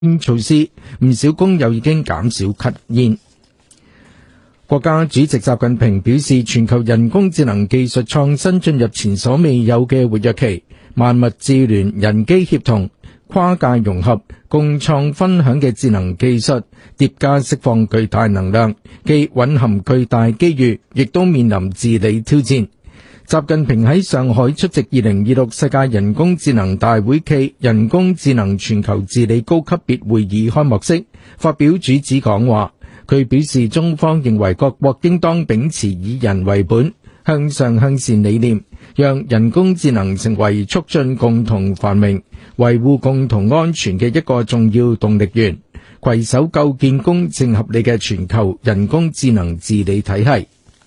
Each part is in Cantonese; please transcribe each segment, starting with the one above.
措施，唔少工友已經減少吸煙。國家主席習近平表示，全球人工智能技術創新進入前所未有嘅活躍期，萬物智聯、人機協同、跨界融合、共創分享嘅智能技術疊加釋放巨大能量，既蘊含巨大機遇，亦都面臨治理挑戰。習近平喺上海出席2026世界人工智能大會暨人工智能全球治理高級別會議開幕式，發表主旨講話。佢表示，中方認為各國應當秉持以人為本、向上向善理念，讓人工智能成為促進共同繁榮、維護共同安全嘅一個重要動力源，攜手構建公正合理嘅全球人工智能治理體系。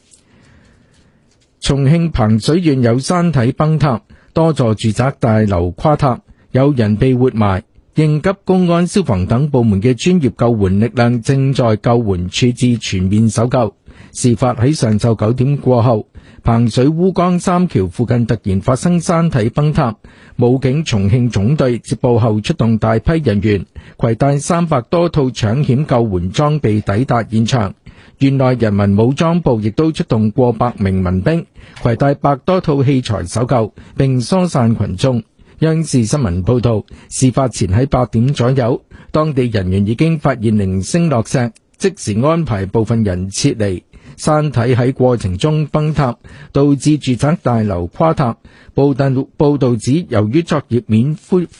重慶彭水縣有山體崩塌，多座住宅大樓垮塌，有人被活埋。應急、公安、消防等部門嘅專業救援力量正在救援處置全面搜救。事發喺上晝9點過後，彭水烏江三橋附近突然發生山體崩塌，武警重慶總隊接報後出動大批人員，攜帶300多套搶險救援裝備抵達現場。縣內人民武裝部亦都出動過百名民兵，攜帶100多套器材搜救，並疏散群眾。央視新聞報道，事發前喺8點左右，當地人員已經發現零星落石，即時安排部分人撤離。山體喺過程中崩塌，導致住宅大樓垮塌。報道指，由於作業面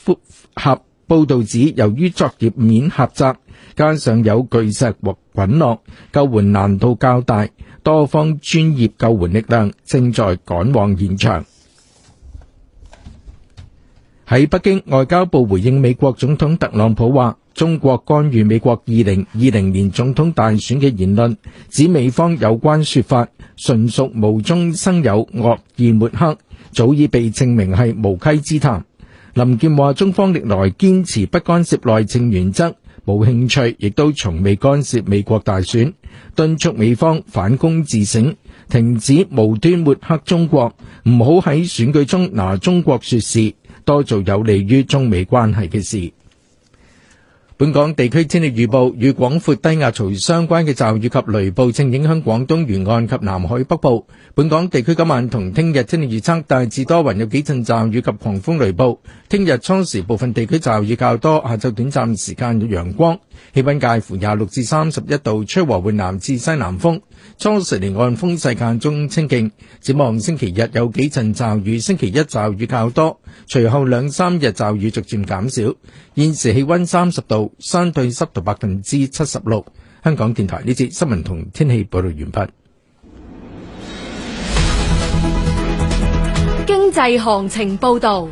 狹窄，加上有巨石或滾落，救援難度較大。多方專業救援力量正在趕往現場。喺北京，外交部回應美國總統特朗普話中國干預美國2020年總統大選嘅言論，指美方有關說法純屬無中生有、惡意抹黑，早已被證明係無稽之談。林健話中方歷來堅持不干涉內政原則，冇興趣亦都從未干涉美國大選，敦促美方反躬自省，停止無端抹黑中國，唔好喺選舉中拿中國說事，多做有利於中美關係嘅事。本港地區天氣預報，與廣闊低壓槽相關嘅驟雨及雷暴正影響廣東沿岸及南海北部。本港地區今晚同聽日天氣預測大致多雲，有幾陣驟雨及狂風雷暴。聽日初時部分地區驟雨較多，下晝短暫時間有陽光，氣溫介乎26至31度，吹和緩南至西南風。初時離岸風勢間中清勁。展望星期日有幾陣驟雨，星期一驟雨較多，隨後2-3日驟雨逐漸減少。現時氣溫30度，相對濕度76%。香港電台呢節新聞同天氣報道完畢。 經濟行情報道。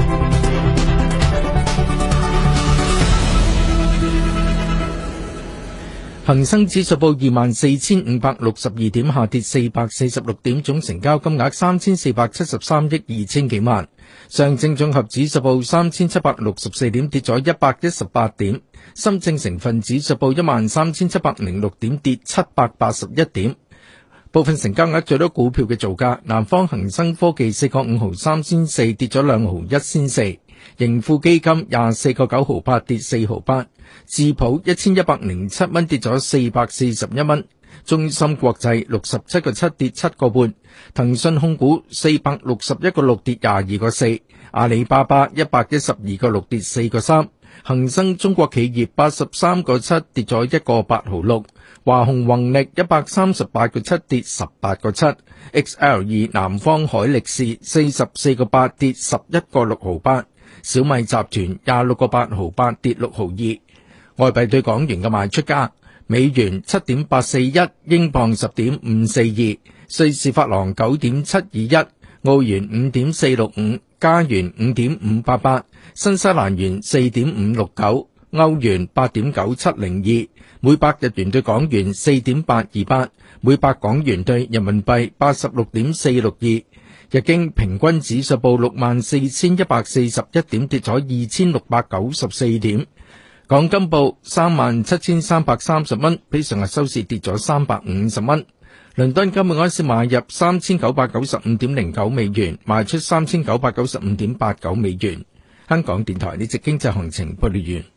恒生指數報24,562點，下跌446點，總成交金額3,473億2千幾萬。上證綜合指數報3,764點，跌咗118點。深證成分指數報13,706點，跌781點。部分成交額最多股票嘅造價，南方恒生科技4個5毫3仙4，跌咗2毫1仙4。盈富基金24個9毫8，跌4毫8。智普1107蚊，跌咗441蚊。中芯國際67個7，跌7個半。騰訊控股461個6，跌22個4。阿里巴巴112個6，跌4個3。恒生中國企業83個7，跌咗1個8毫6。華虹宏力138個7，跌18個7。XL2 南方海力士44個8，跌11個6毫8。小米集團26個8毫8，跌6毫2。外幣對港元嘅賣出價：美元7.841，英鎊10.542，瑞士法郎9.721，澳元5.465，加元5.588，新西蘭元4.569，歐元8.9702，每百日元對港元4.828，每百港元對人民幣86.462。日經平均指數報64,141點，跌咗2,694點。港金報37,330蚊，比上日收市跌咗350蚊。倫敦金每盎司買入3,995.09美元，賣出3,995.89美元。香港電台呢節經濟行情報道完。